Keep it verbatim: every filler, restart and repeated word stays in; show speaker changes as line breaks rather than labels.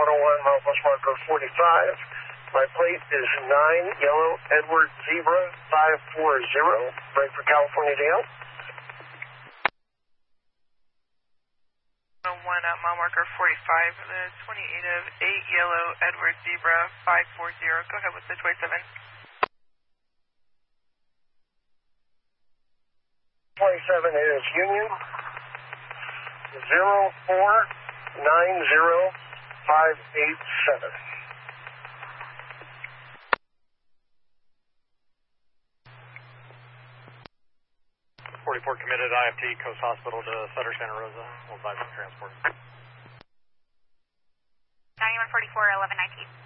one oh one, Mount Bus Marker forty-five. My plate is nine Yellow Edward Zebra five four zero. Break for California Dale.
one at mile marker forty-five, the twenty-eight of eight Yellow Edward Zebra five four zero. Go ahead with the twenty-seven.
twenty-seven is Union zero four nine zero five eight seven.
forty-four committed I F T, Coast Hospital to Sutter, Santa Rosa. We'll advise on transport.
ninety-one forty-four, eleven nineteen.